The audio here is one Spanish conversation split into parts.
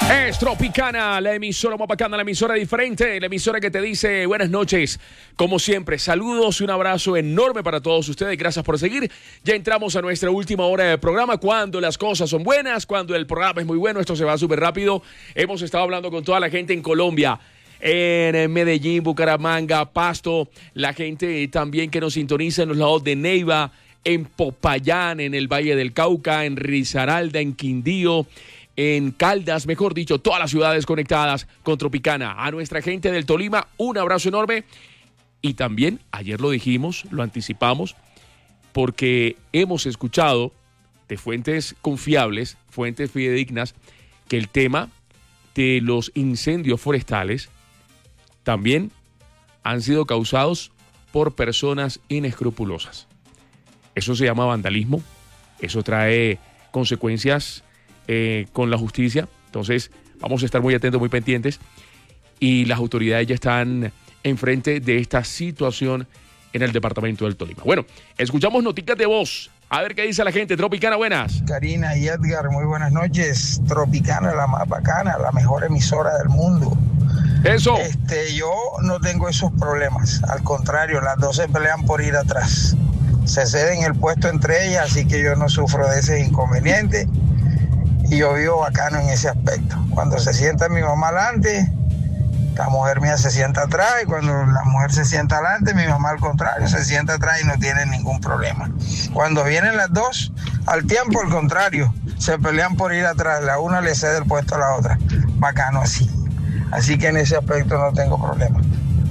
Es Tropicana, la emisora más bacana, la emisora diferente, la emisora que te dice buenas noches. Como siempre, saludos y un abrazo enorme para todos ustedes. Gracias por seguir. Ya entramos a nuestra última hora de programa. Cuando las cosas son buenas, cuando el programa es muy bueno, esto se va súper rápido. Hemos estado hablando con toda la gente en Colombia, en Medellín, Bucaramanga, Pasto, la gente también que nos sintoniza en los lados de Neiva, en Popayán, en el Valle del Cauca, en Risaralda, en Quindío, en Caldas, mejor dicho, todas las ciudades conectadas con Tropicana. A nuestra gente del Tolima, un abrazo enorme. Y también, ayer lo dijimos, lo anticipamos, porque hemos escuchado de fuentes confiables, fuentes fidedignas, que el tema de los incendios forestales también han sido causados por personas inescrupulosas. Eso se llama vandalismo, eso trae consecuencias con la justicia. Entonces vamos a estar muy atentos, muy pendientes, y las autoridades ya están enfrente de esta situación en el departamento del Tolima. Bueno, escuchamos noticias de voz, a ver qué dice la gente. Tropicana, buenas. Karina y Edgar, muy buenas noches. Tropicana, la más bacana, la mejor emisora del mundo. Eso. Yo no tengo esos problemas, al contrario, las dos se pelean por ir atrás. Se ceden el puesto entre ellas, así que yo no sufro de ese inconveniente. Y yo vivo bacano en ese aspecto. Cuando se sienta mi mamá adelante, la mujer mía se sienta atrás, y cuando la mujer se sienta adelante, mi mamá al contrario, se sienta atrás y no tiene ningún problema. Cuando vienen las dos, al tiempo al contrario, se pelean por ir atrás, la una le cede el puesto a la otra. Bacano así. Así que en ese aspecto no tengo problema.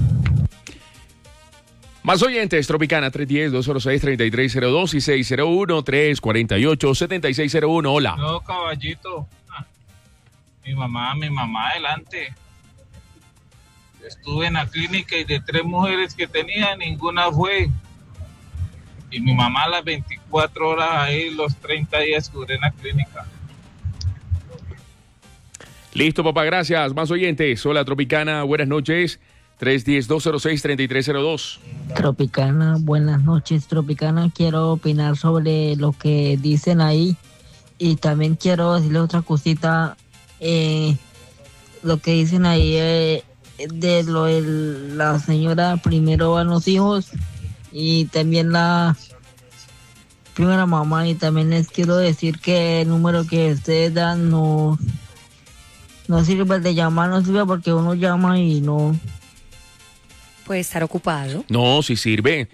Más oyentes, Tropicana, 310-206-3302 y 601-348-7601. Hola. No, caballito. Mi mamá adelante. Estuve en la clínica y de 3 mujeres que tenía, ninguna fue. Y mi mamá las 24 horas ahí, los 30 días que duré en la clínica. Listo, papá, gracias. Más oyentes. Hola, Tropicana, buenas noches. 310-206-3302. Tropicana, buenas noches, Tropicana. Quiero opinar sobre lo que dicen ahí y también quiero decirle otra cosita. Lo que dicen ahí de lo de la señora primero van los hijos y también la primera mamá, y también les quiero decir que el número que ustedes dan no sirve de llamar, no sirve porque uno llama y no puede estar ocupado. No, sí sirve.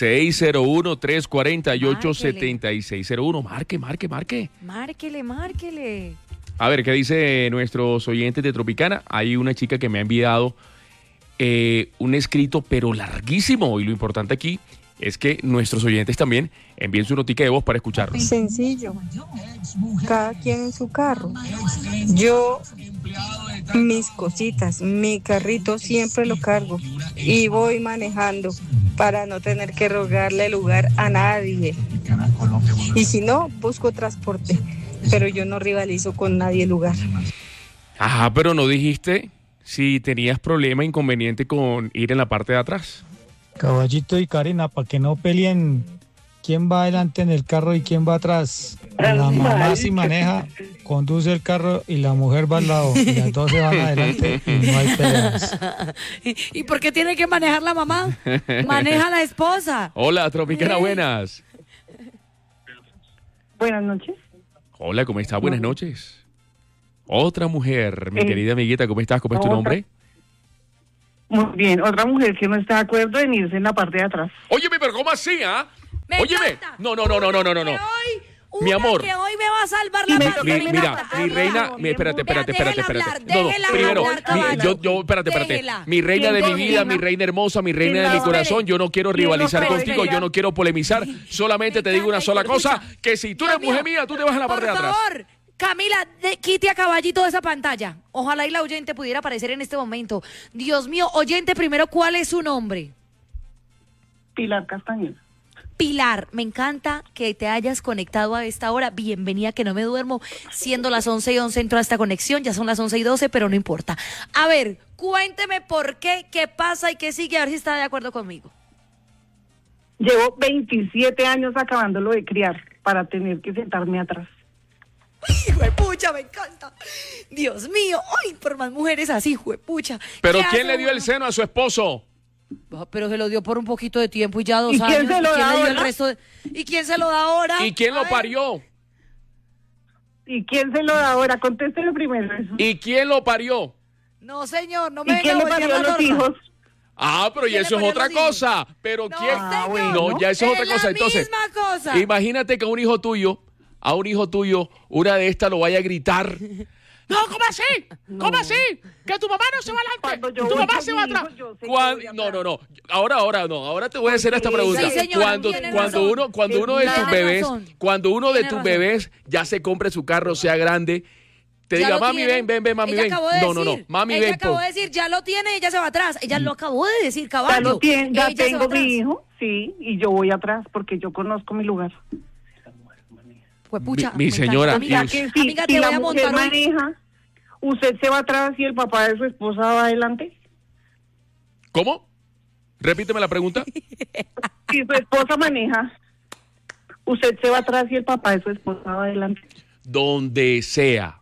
601-348-7601. Marque. Márquele. A ver, ¿qué dice nuestros oyentes de Tropicana? Hay una chica que me ha enviado un escrito, pero larguísimo. Y lo importante aquí es que nuestros oyentes también envíen su notica de voz para escucharlo. Sencillo. Cada quien en su carro. Yo, mis cositas, mi carrito siempre lo cargo y voy manejando para no tener que rogarle lugar a nadie. Y si no, busco transporte, pero yo no rivalizo con nadie el lugar. Ajá, pero no dijiste si tenías problema, inconveniente con ir en la parte de atrás. Caballito y Karina, para que no peleen quién va adelante en el carro y quién va atrás. La mamá si maneja, conduce el carro y la mujer va al lado. Y las dos se van adelante y no hay peleas. ¿Y por qué tiene que manejar la mamá? Maneja la esposa. Hola, Tropicana, buenas. Buenas noches. Hola, ¿cómo estás? Buenas noches. Otra mujer, mi querida amiguita, ¿cómo estás? ¿Cómo es tu nombre? Muy bien, otra mujer que no está de acuerdo en irse en la parte de atrás. Óyeme, pero ¿cómo así, ah? Óyeme. Encanta. No. Mi amor. Que hoy me va a salvar la Mira, mi reina, espérate. Espérate. Mi reina de mi vida, mi reina hermosa, mi reina de mi corazón, yo no quiero rivalizar contigo, yo no quiero polemizar, solamente te digo una sola cosa, que si tú eres mujer mía, tú te vas en la parte de atrás. Por favor, Camila, quite a Caballito de esa pantalla. Ojalá y la oyente pudiera aparecer en este momento. Dios mío, oyente, primero, ¿cuál es su nombre? Pilar Castañeda. Pilar, me encanta que te hayas conectado a esta hora. Bienvenida, que no me duermo. Siendo las 11:11 entro a esta conexión, ya son las 11:12, pero no importa. A ver, cuénteme por qué, qué pasa y qué sigue, a ver si está de acuerdo conmigo. Llevo 27 años acabándolo de criar para tener que sentarme atrás. Juepucha, me encanta. Dios mío, ay, por más mujeres así, juepucha. Pero ¿Qué ¿quién hace le dio el uno? seno a su esposo? Pero se lo dio por un poquito de tiempo y ya 2 ¿Y años. quién se lo da le dio el ahora? resto ¿Y quién se lo da ahora? ¿Y quién A lo ver. parió? ¿Y quién se lo da ahora? Contéstele primero eso. ¿Y quién lo parió? No, señor, no ¿Y me venga quién a le voltear parió la los torta. hijos? Ah, pero ya ¿Quién le eso es parió otra los hijos? cosa. Pero No, ¿quién? señor. bueno. No, ya eso es otra Es la cosa. Entonces, misma cosa. imagínate que a un hijo tuyo, una de estas lo vaya a gritar. No, ¿cómo así? ¿Cómo así? Que tu mamá no se va Cuando adelante, yo tu voy mamá con se mi va hijo, atrás. yo sé que Cuan- voy No, atrás. no. Ahora no. Ahora te voy a hacer esta Sí, pregunta. señora, Cuando tiene uno de razón. tus bebés, razón. cuando uno de Tiene tus razón. bebés ya se compre su carro, sea grande, te Ya diga, lo mami, tiene. ven, mami, Ella ven. acabó de No, decir, mami, ella ven. acabó de decir, ya lo tiene, ella se va atrás. Ella lo acabó de decir, Ya caballo. lo tiene, ya Ella se va tengo mi atrás. hijo, sí, y yo voy atrás porque yo conozco mi lugar. Juepucha, Mi me señora, encanta. O sea y que Amiga, si te la voy a mujer montar hoy. maneja, usted se va atrás y el papá de su esposa va adelante. ¿Cómo? Repíteme la pregunta. Si su esposa maneja, usted se va atrás y el papá de su esposa va adelante. Donde sea.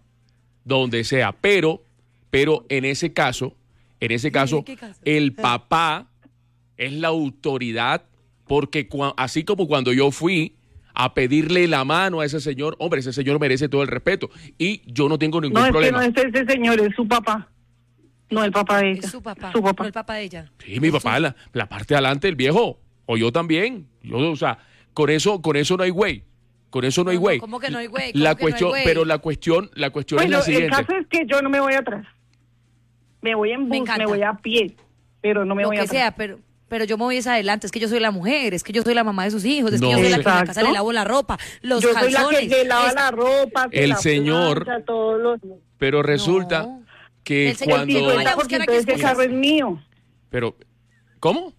Pero en ese caso, ¿qué caso? el papá es la autoridad, porque así como cuando yo fui a pedirle la mano a ese señor, hombre, ese señor merece todo el respeto y yo no tengo ningún No, es problema. que no es ese señor, es su papá. No el papá de ella. Es su papá, Su papá. no el papá de ella. Sí, mi papá, la parte de adelante, el viejo, o yo también. O sea, con eso no hay güey. Con eso no hay No, güey. ¿cómo que no hay güey? ¿Cómo La que no hay cuestión, güey? pero la cuestión es Bueno, la el siguiente. caso es que yo no me voy atrás. Me voy en Me bus, encanta. me voy a pie, pero no me Lo voy que atrás. sea, pero yo me voy adelante. Es que yo soy la mujer, es que yo soy la mamá de sus hijos, es que No. yo soy la que en la Exacto. casa le lavo la ropa, los Yo soy la calzones. que le lava es- la ropa, que El la señor- plancha, todos los... Pero resulta No. que El señor cuando... dijo, vaya a buscar 50% aquí de ese excusas. carro es mío. Pero, ¿cómo?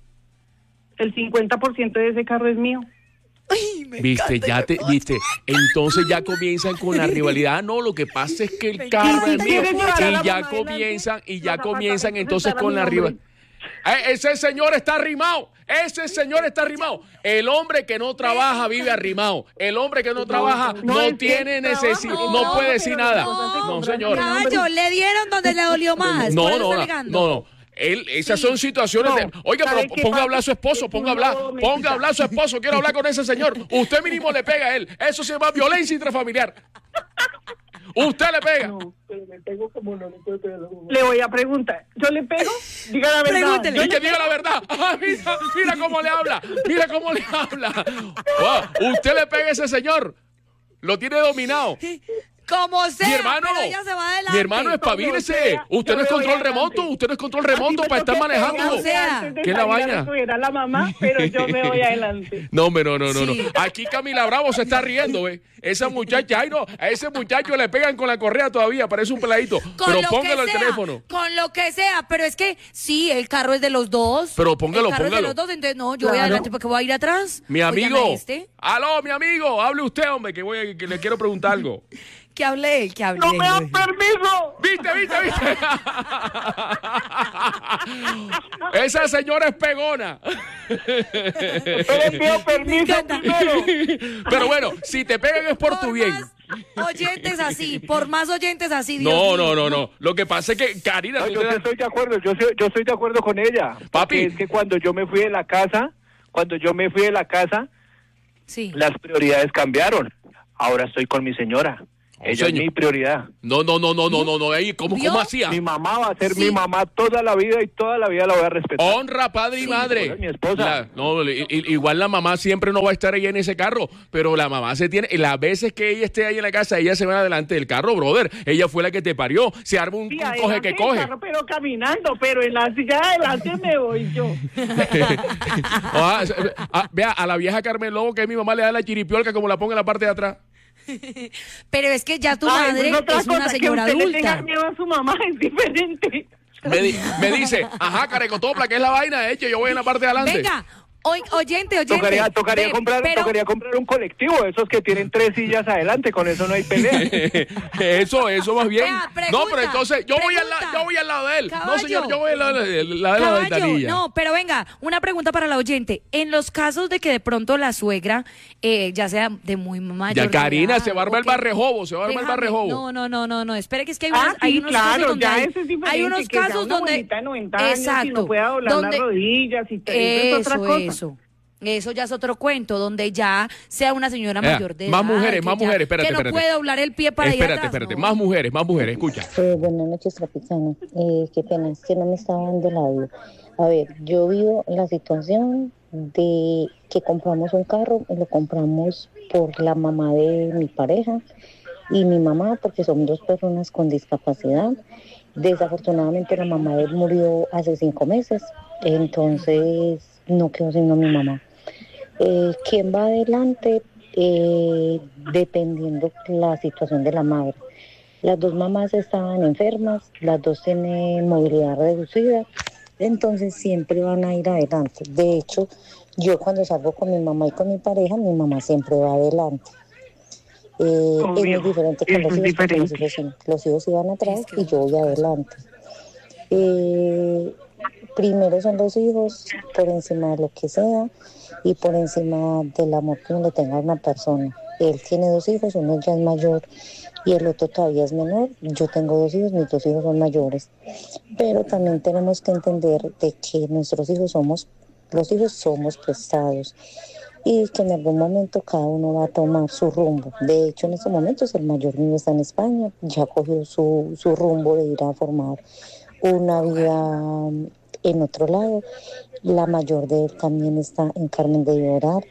El 50% de ese carro es mío. Ay, me Viste, encanta, viste. Entonces ya comienzan con la rivalidad. No, lo que pasa es que el carro Y es si mío. quieren llevar a Y la ya mamá comienzan, adelante, y ya los comienzan apartamentos entonces estarán con a la mi rivalidad. nombre. Ese señor está arrimado. Ese señor está arrimado. El hombre que no trabaja vive arrimado. El hombre que no trabaja no es que tiene trabaja, necesidad, no, no puede decir pero nada. las cosas se No, compran señor. en Caballo, le dieron donde le dolió más. por No, eso no, está no, alegando. no. Esas son situaciones de... No, Oiga, ¿sabe pero qué ponga a pasa? hablar a su esposo, Es ponga a hablar, una ponga a hablar a su esposo, quiero hablar con ese señor. Usted mínimo le pega a él. Eso se llama violencia intrafamiliar. Usted le pega. No, pero me pego como no le puedo pegar a la mamá. Le voy a preguntar. ¿Yo le pego? Diga la verdad. Pregúntele. Yo Y le que diga la verdad. Ah, mira cómo le habla. Mira cómo le habla. Wow, usted le pega a ese señor. Lo tiene dominado. Como sea, Mi hermano, pero ella se va adelante. mi hermano, espabílese. Usted no es control remoto, usted no es control remoto para estar manejando. O sea, ¿qué es la vaina? Era la mamá, pero yo me voy adelante. No, hombre, no. Sí. Aquí Camila Bravo se está riendo, ¿ve? Esa muchacha, ay no, a ese muchacho le pegan con la correa todavía, parece un peladito. Con Pero lo póngalo al que sea, teléfono. Con lo que sea, pero es que sí, el carro es de los dos. Pero póngalo, El carro es de póngalo. los dos, entonces no, yo voy Claro. adelante porque voy a ir atrás. Mi Pues llame amigo. a este. Aló, mi amigo, hable usted, hombre, que le quiero preguntar algo. Que hable él, que hable ¡No me él. dan permiso! ¿Viste? Esa señora es pegona. Pero envío permiso primero. Pero bueno, si te pegan es por tu bien. Más oyentes así, por más oyentes así, Dios No, mío. no. Lo que pasa es que, Karina, No, tú yo te sí das- estoy de acuerdo, yo estoy de acuerdo con ella. Papi. Porque es que cuando yo me fui de la casa, Sí. las prioridades cambiaron. Ahora estoy con mi señora. Ella señor. es mi prioridad. No. Ey, ¿Cómo ¿Vio? hacía? Mi mamá va a ser Sí. mi mamá toda la vida y toda la vida la voy a respetar. Honra, padre y madre. Mi esposa. Igual la mamá siempre no va a estar ahí en ese carro, pero la mamá se tiene, las veces que ella esté ahí en la casa, ella se va adelante del carro, brother. Ella fue la que te parió. Se arma un Sí, coge adelante que del coge. carro, pero caminando, pero en la silla de adelante me voy yo. Vea, a la vieja Carmen Lobo, que mi mamá le da la chiripiolca como la ponga en la parte de atrás. Pero es que ya tu Ay, madre otra es una cosa, señora que usted le tenga adulta. miedo a su mamá es diferente. Me dice, ajá, carecotopla, ¿qué es la vaina? Yo voy en la parte de adelante. Venga, Oyente. Tocaría Ve, comprar un colectivo, esos que tienen 3 sillas adelante, con eso no hay pelea. Eso más bien. Vea, pregunta, no, pero entonces yo voy al lado de él. Caballo. No, señor, yo voy al lado de la Caballo, ventanilla. no, pero venga, una pregunta para la oyente. En los casos de que de pronto la suegra, ya sea de muy mayor Ya, Karina, edad, se va a armar el barrejobo, No, espere que es que hay, Ah, hay sí, unos claro, casos donde ya hay, eso es diferente, hay unos que sea casos una donde abuelita de 90 años y exacto, no pueda doblar donde, las rodillas y eso es otra cosa. Eso ya es otro cuento, donde ya sea una señora mayor de más edad. mujeres, espérate, que no espérate. puede doblar el pie para ir atrás. Espérate, no. más mujeres, escucha. Buenas noches, Tropicana. Qué pena, es que no me estaba dando el audio. A ver, yo vivo la situación de que compramos un carro y lo compramos por la mamá de mi pareja y mi mamá, porque son 2 personas con discapacidad. Desafortunadamente la mamá de él murió hace 5 meses, entonces no quedó sino mi mamá. ¿Quién va adelante? Dependiendo la situación de la madre. Las 2 mamás estaban enfermas, las 2 tienen movilidad reducida, entonces siempre van a ir adelante. De hecho, yo cuando salgo con mi mamá y con mi pareja, mi mamá siempre va adelante. Es muy diferente con los hijos, porque los hijos iban atrás y yo voy adelante. Primero son los hijos, por encima de lo que sea y por encima del amor que uno le tenga a una persona. Él tiene 2 hijos, uno ya es mayor y el otro todavía es menor. Yo tengo 2 hijos, mis 2 hijos son mayores. Pero también tenemos que entender de que los hijos somos prestados y que en algún momento cada uno va a tomar su rumbo. De hecho, en estos momentos el mayor mío está en España, ya cogió su rumbo de ir a formar una vida en otro lado. La mayor de él también está en Carmen de Llorar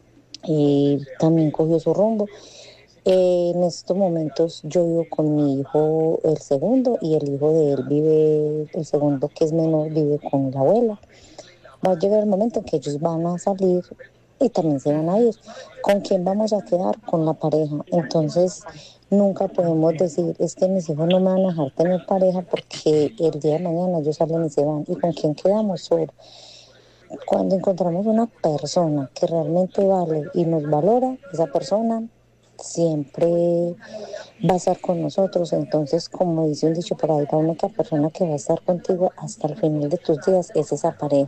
y también cogió su rumbo. En estos momentos yo vivo con mi hijo, el segundo, y el hijo de él vive, el segundo que es menor, vive con la abuela. Va a llegar el momento en que ellos van a salir y también se van a ir. ¿Con quién vamos a quedar? Con la pareja. Entonces nunca podemos decir, es que mis hijos no me van a dejar tener pareja porque el día de mañana ellos salen y se van. ¿Y con quién quedamos? Solo. Cuando encontramos una persona que realmente vale y nos valora, esa persona siempre va a estar con nosotros. Entonces, como dice un dicho por ahí, la única persona que va a estar contigo hasta el final de tus días es esa pareja.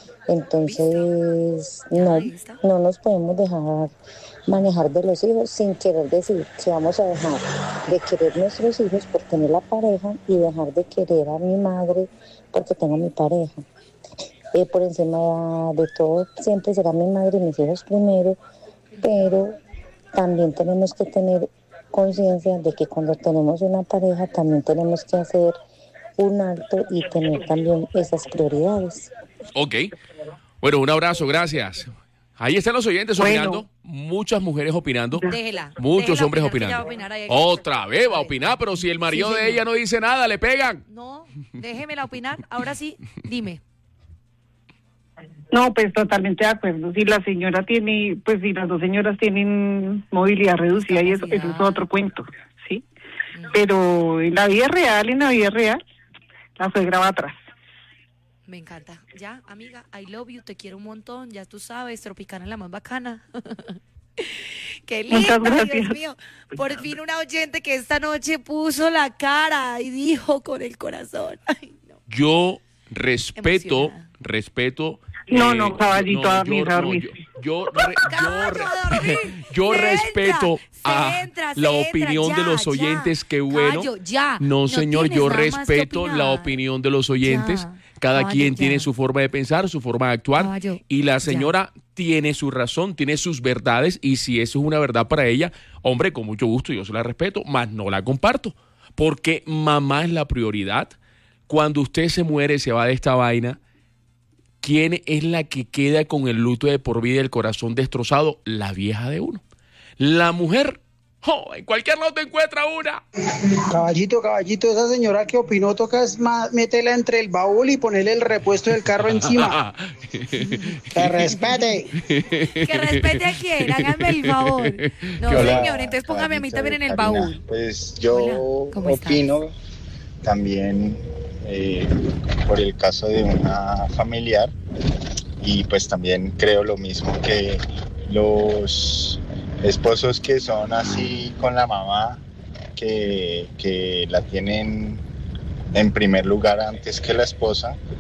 Entonces, no nos podemos dejar manejar de los hijos sin querer decir que vamos a dejar de querer nuestros hijos por tener la pareja y dejar de querer a mi madre porque tengo mi pareja. Por encima de todo, siempre será mi madre y mis hijos primero, pero también tenemos que tener conciencia de que cuando tenemos una pareja también tenemos que hacer un alto y tener también esas prioridades. Ok. Bueno, un abrazo, gracias. Ahí están los oyentes opinando, muchas mujeres opinando, muchos hombres opinando. Otra vez va a opinar, pero si el marido de ella no dice nada, le pegan. No, déjemela opinar. Ahora sí, dime. No, pues totalmente de acuerdo. Si la señora tiene, pues si las 2 señoras tienen movilidad reducida y eso es otro cuento, ¿sí? Pero en la vida real, la suegra va atrás. Me encanta. Ya, amiga, I love you, te quiero un montón, ya tú sabes, Tropicana es la más bacana. Qué linda, Dios mío. Por fin una oyente que esta noche puso la cara y dijo con el corazón. Ay, no. Yo respeto. Caballito, a dormir. Yo respeto la opinión de los oyentes, qué bueno. No, señor, yo respeto la opinión de los oyentes. Cada quien tiene su forma de pensar, su forma de actuar. Y la señora tiene su razón, tiene sus verdades. Y si eso es una verdad para ella, hombre, con mucho gusto yo se la respeto, mas no la comparto. Porque mamá es la prioridad. Cuando usted se muere, se va de esta vaina, ¿quién es la que queda con el luto de por vida, el corazón destrozado? La vieja de uno. La mujer, en cualquier lado te encuentra una. Caballito, esa señora que opinó, toca es métela entre el baúl y ponerle el repuesto del carro encima. Que respete. ¿Que respete a quién? Háganme el favor. No, señor, entonces póngame a mí también en el baúl. Pues yo opino también por el caso de una familiar. y pues también creo lo mismo, que los esposos que son así con la mamá, que la tienen en primer lugar antes que la esposa,